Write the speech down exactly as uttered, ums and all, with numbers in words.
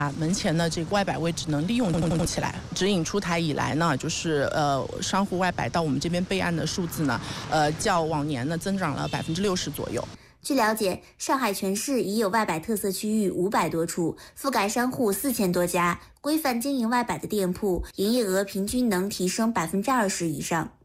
把门前的这个外摆位置能利用起来。指引出台以来呢，就是呃商户外摆到我们这边备案的数字呢，呃较往年呢增长了百分之六十左右。 据了解，上海全市已有外摆特色区域五百多处，覆盖商户四千多家，规范经营外摆的店铺营业额平均能提升百分之二十以上。